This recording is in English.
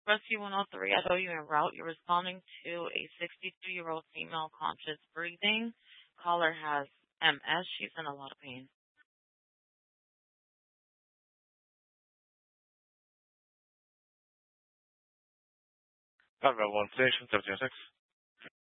Rescue 103, I know you en route. You're responding to a 62-year-old female conscious breathing. Caller has MS. She's in a lot of pain. 551 Station 706.